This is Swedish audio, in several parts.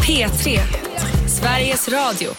P3, Sveriges Radio.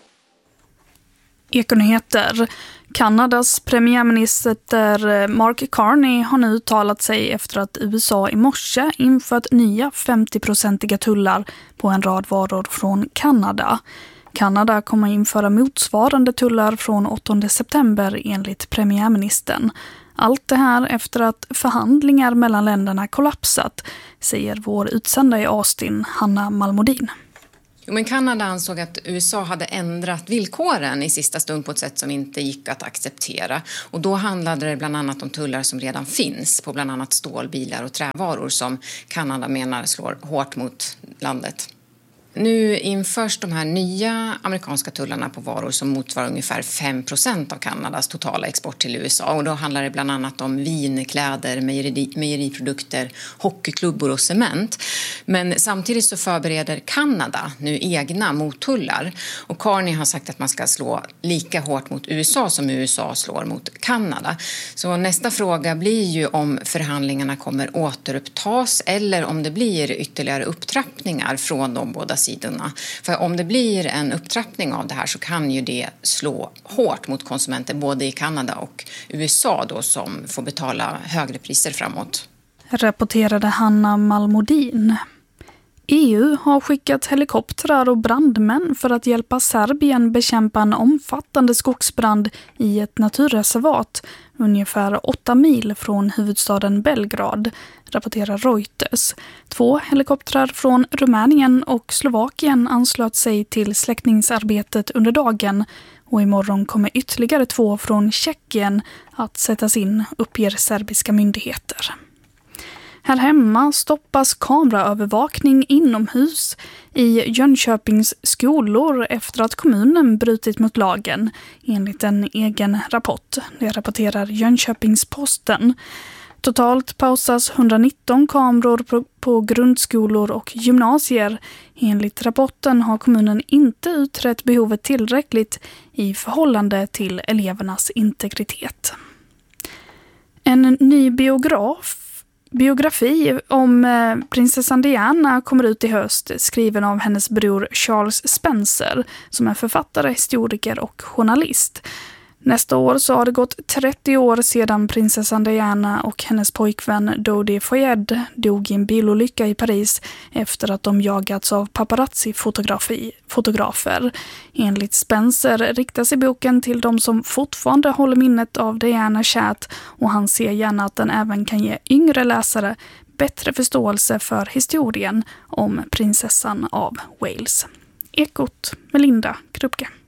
Ekonyheter. Kanadas premiärminister Mark Carney har nu uttalat sig efter att USA i morse infört nya 50-procentiga tullar på en rad varor från Kanada. Kanada kommer att införa motsvarande tullar från 8 september enligt premiärministern. Allt det här efter att förhandlingar mellan länderna kollapsat, säger vår utsända i Austin, Hanna Malmodin. Men Kanada ansåg att USA hade ändrat villkoren i sista stund på ett sätt som inte gick att acceptera. Och då handlade det bland annat om tullar som redan finns på bland annat stålbilar och trävaror som Kanada menar slår hårt mot landet. Nu införs de här nya amerikanska tullarna på varor som motsvarar ungefär 5% av Kanadas totala export till USA. Och då handlar det bland annat om vin, kläder, mejeriprodukter, hockeyklubbor och cement. Men samtidigt så förbereder Kanada nu egna mottullar. Och Carney har sagt att man ska slå lika hårt mot USA som USA slår mot Kanada. Så nästa fråga blir ju om förhandlingarna kommer återupptas eller om det blir ytterligare upptrappningar från de båda sidorna. För om det blir en upptrappning av det här så kan ju det slå hårt mot konsumenter både i Kanada och USA då, som får betala högre priser framåt. Rapporterade Hanna Malmodin. EU har skickat helikoptrar och brandmän för att hjälpa Serbien bekämpa en omfattande skogsbrand i ett naturreservat ungefär 8 mil från huvudstaden Belgrad, rapporterar Reuters. 2 helikoptrar från Rumänien och Slovakien anslöt sig till släckningsarbetet under dagen och imorgon kommer ytterligare 2 från Tjeckien att sättas in, uppger serbiska myndigheter. Här hemma stoppas kameraövervakning inomhus i Jönköpings skolor efter att kommunen brutit mot lagen, enligt en egen rapport. Det rapporterar Jönköpings-Posten. Totalt pausas 119 kameror på grundskolor och gymnasier. Enligt rapporten har kommunen inte utrett behovet tillräckligt i förhållande till elevernas integritet. En ny biografi om prinsessan Diana kommer ut i höst, skriven av hennes bror Charles Spencer, som är författare, historiker och journalist. Nästa år så har det gått 30 år sedan prinsessan Diana och hennes pojkvän Dodi Fayed dog i en bilolycka i Paris efter att de jagats av paparazzi-fotografer. Enligt Spencer riktar sig boken till de som fortfarande håller minnet av Diana kärt, och han ser gärna att den även kan ge yngre läsare bättre förståelse för historien om prinsessan av Wales. Ekot med Linda Krupke.